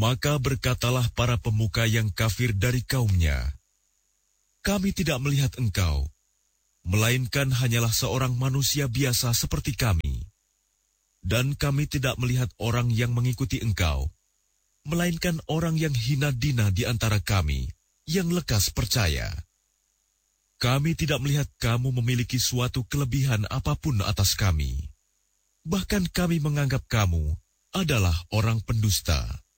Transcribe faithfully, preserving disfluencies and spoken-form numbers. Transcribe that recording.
Maka berkatalah para pemuka yang kafir dari kaumnya, "Kami tidak melihat engkau, melainkan hanyalah seorang manusia biasa seperti kami. Dan kami tidak melihat orang yang mengikuti engkau, melainkan orang yang hina dina di antara kami, yang lekas percaya. Kami tidak melihat kamu memiliki suatu kelebihan apapun atas kami. Bahkan kami menganggap kamu adalah orang pendusta."